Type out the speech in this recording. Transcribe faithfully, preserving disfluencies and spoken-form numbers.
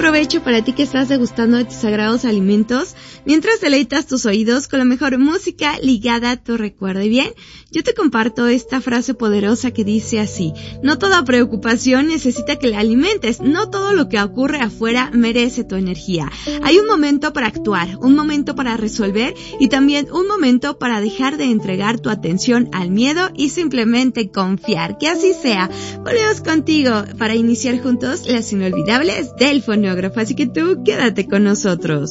provecho para ti que estás degustando de tus sagrados alimentos, mientras deleitas tus oídos con la mejor música ligada a tu recuerdo. Y bien, yo te comparto esta frase poderosa que dice así: no toda preocupación necesita que la alimentes, no todo lo que ocurre afuera merece tu energía. Hay un momento para actuar, un momento para resolver y también un momento para dejar de entregar tu atención al miedo y simplemente confiar. Que así sea. Volvemos contigo para iniciar juntos las inolvidables del fonógrafo, así que tú quédate con nosotros.